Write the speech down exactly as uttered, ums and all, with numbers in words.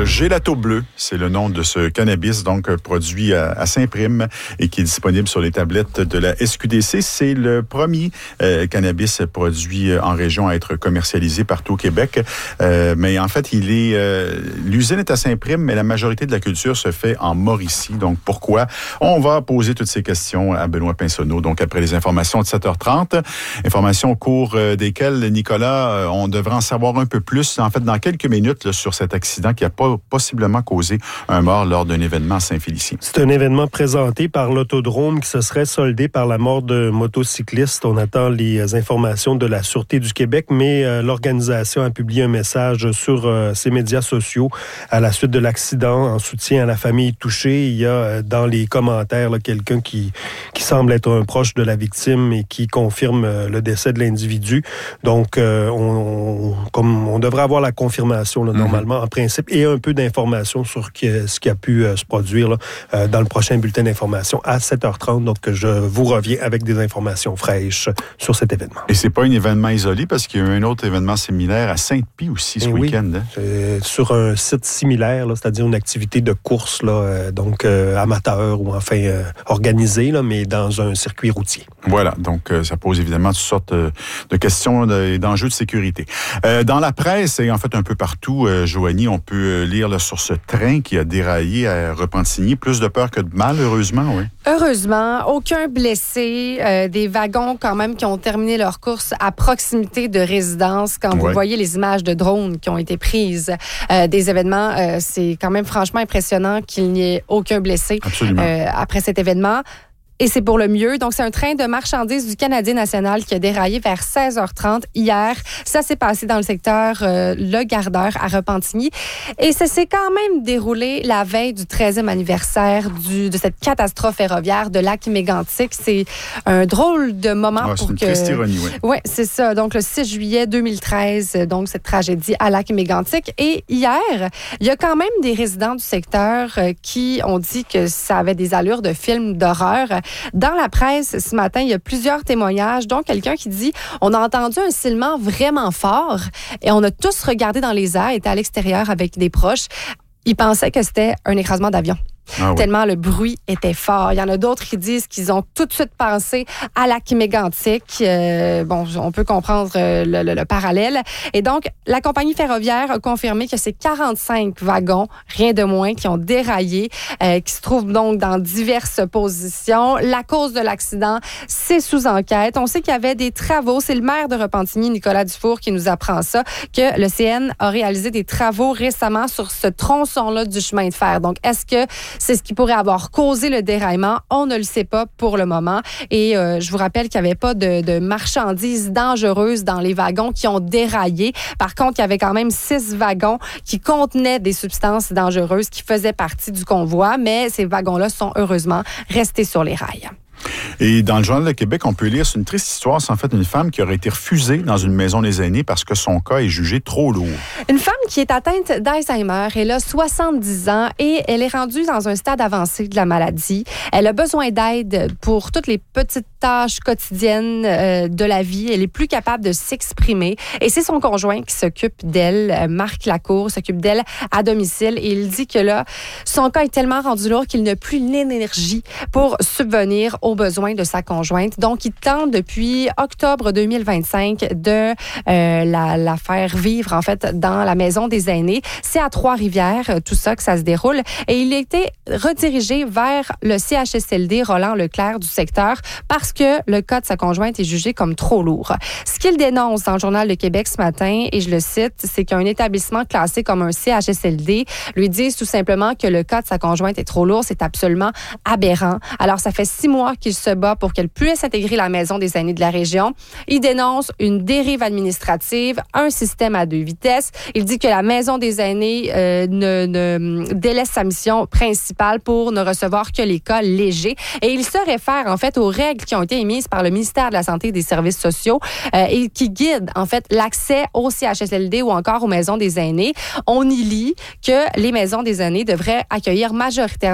Gelato Bleu, c'est le nom de ce cannabis, donc produit à, à Saint-Prime et qui est disponible sur les tablettes de la S Q D C. C'est le premier euh, cannabis produit en région à être commercialisé partout au Québec. Euh, mais en fait, il est euh, l'usine est à Saint-Prime, mais la majorité de la culture se fait en Mauricie. Donc, pourquoi? On va poser toutes ces questions à Benoît Pinsonneau, donc après les informations de sept heures trente. Informations au cours euh, desquelles, Nicolas, euh, on devrait en savoir un peu plus, en fait, dans quelques minutes, là, sur cet accident qui a pas, possiblement causé un mort lors d'un événement à Saint-Félicien. C'est un événement présenté par l'Autodrome qui se serait soldé par la mort de motocyclistes. On attend les informations de la Sûreté du Québec, mais euh, l'organisation a publié un message sur euh, ses médias sociaux à la suite de l'accident en soutien à la famille touchée. Il y a euh, dans les commentaires là, quelqu'un qui, qui semble être un proche de la victime et qui confirme euh, le décès de l'individu. Donc, euh, on, on, comme on devrait avoir la confirmation là, normalement, mm-hmm. en principe, et un peu d'informations sur que, ce qui a pu euh, se produire là, euh, dans le prochain bulletin d'information à sept heures trente. Donc, je vous reviens avec des informations fraîches sur cet événement. Et c'est pas un événement isolé parce qu'il y a eu un autre événement similaire à Sainte-Pie aussi ce et week-end. Oui, hein? euh, sur un site similaire, là, c'est-à-dire une activité de course, là, euh, donc euh, amateur ou enfin euh, organisée, là, mais dans un circuit routier. Voilà, donc euh, ça pose évidemment toutes sortes euh, de questions et d'enjeux de sécurité. Euh, dans la presse et en fait un peu partout, euh, Joanie, on peut lire là, sur ce train qui a déraillé à Repentigny. Plus de peur que de mal, heureusement, oui. Heureusement, aucun blessé. Euh, des wagons quand même qui ont terminé leur course à proximité de résidences. Quand vous ouais. voyez les images de drones qui ont été prises euh, des événements, euh, c'est quand même franchement impressionnant qu'il n'y ait aucun blessé euh, après cet événement. Et c'est pour le mieux. Donc, c'est un train de marchandises du Canadien national qui a déraillé vers seize heures trente hier. Ça s'est passé dans le secteur euh, Le Gardeur à Repentigny. Et ça s'est quand même déroulé la veille du treizième anniversaire du, de cette catastrophe ferroviaire de Lac-Mégantic. C'est un drôle de moment ah, pour c'est une que... triste ironie, oui. Oui, c'est ça. Donc, le six juillet deux mille treize, donc cette tragédie à Lac-Mégantic. Et hier, il y a quand même des résidents du secteur euh, qui ont dit que ça avait des allures de film d'horreur. Dans la presse, ce matin, il y a plusieurs témoignages, dont quelqu'un qui dit « On a entendu un sifflement vraiment fort et on a tous regardé dans les airs, était à l'extérieur avec des proches. Ils pensaient que c'était un écrasement d'avion. » Ah oui. Tellement le bruit était fort. Il y en a d'autres qui disent qu'ils ont tout de suite pensé à Lac-Mégantic. Euh, bon, on peut comprendre le, le, le parallèle. Et donc, la compagnie ferroviaire a confirmé que c'est quarante-cinq wagons, rien de moins, qui ont déraillé, euh, qui se trouvent donc dans diverses positions. La cause de l'accident, c'est sous enquête. On sait qu'il y avait des travaux. C'est le maire de Repentigny, Nicolas Dufour, qui nous apprend ça, que le C N a réalisé des travaux récemment sur ce tronçon-là du chemin de fer. Donc, est-ce que c'est ce qui pourrait avoir causé le déraillement? On ne le sait pas pour le moment. Et euh, je vous rappelle qu'il n'y avait pas de, de marchandises dangereuses dans les wagons qui ont déraillé. Par contre, il y avait quand même six wagons qui contenaient des substances dangereuses qui faisaient partie du convoi, mais ces wagons-là sont heureusement restés sur les rails. Et dans le Journal de Québec, on peut lire, c'est une triste histoire, c'est en fait une femme qui aurait été refusée dans une maison des aînés parce que son cas est jugé trop lourd. Une femme qui est atteinte d'Alzheimer, elle a soixante-dix ans et elle est rendue dans un stade avancé de la maladie. Elle a besoin d'aide pour toutes les petites tâches quotidiennes euh, de la vie. Elle est plus capable de s'exprimer et c'est son conjoint qui s'occupe d'elle, Marc Lacour, s'occupe d'elle à domicile et il dit que là, son cas est tellement rendu lourd qu'il n'a plus l'énergie pour subvenir aux besoins de sa conjointe. Donc, il tente depuis octobre deux mille vingt-cinq de euh, la, la faire vivre, en fait, dans la maison des aînés. C'est à Trois-Rivières, tout ça, que ça se déroule. Et il a été redirigé vers le C H S L D Roland-Leclerc du secteur parce que le cas de sa conjointe est jugé comme trop lourd. Ce qu'il dénonce dans le Journal de Québec ce matin, et je le cite, c'est qu'un établissement classé comme un C H S L D lui dise tout simplement que le cas de sa conjointe est trop lourd. C'est absolument aberrant. Alors, ça fait six mois qu'il se bat pour qu'elle puisse intégrer la maison des aînés de la région. Il dénonce une dérive administrative, un système à deux vitesses. Il dit que la maison des aînés euh, ne, ne délaisse sa mission principale pour ne recevoir que les cas légers. Et il se réfère en fait aux règles qui ont été émises par le ministère de la Santé et des Services sociaux euh, et qui guident en fait l'accès au C H S L D ou encore aux maisons des aînés. On y lit que les maisons des aînés devraient accueillir majoritairement